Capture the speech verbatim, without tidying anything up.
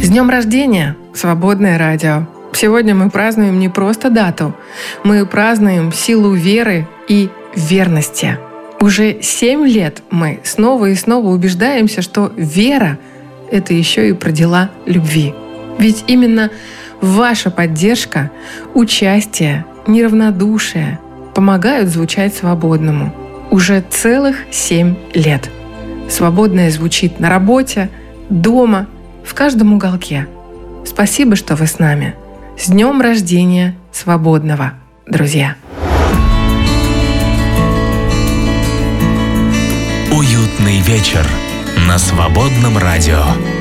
С днем рождения, Свободное радио! Сегодня мы празднуем не просто дату, мы празднуем силу веры и верности. Уже семь лет мы снова и снова убеждаемся, что вера – это еще и про дела любви. Ведь именно ваша поддержка, участие, неравнодушие помогают звучать свободному. Уже целых семь лет. Свободное звучит на работе, дома, в каждом уголке. Спасибо, что вы с нами. С днем рождения Свободного, друзья! Уютный вечер на Свободном радио.